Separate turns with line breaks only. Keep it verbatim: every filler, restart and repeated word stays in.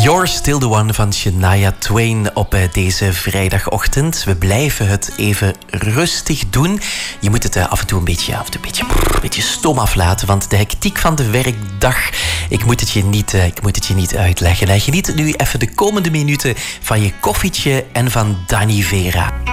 You're Still the One van Shania Twain op deze vrijdagochtend. We blijven het even rustig doen. Je moet het af en toe een beetje, af en toe een beetje, brrr, een beetje stom aflaten, want de hectiek van de werkdag, ik moet het je niet, ik moet het je niet uitleggen. Geniet nu even de komende minuten van je koffietje en van Danny Vera.